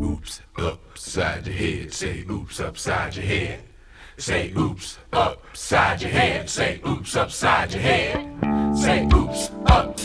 oops upside your head. Say oops upside your head. Say oops upside your head. Say oops upside your head. Say oops up.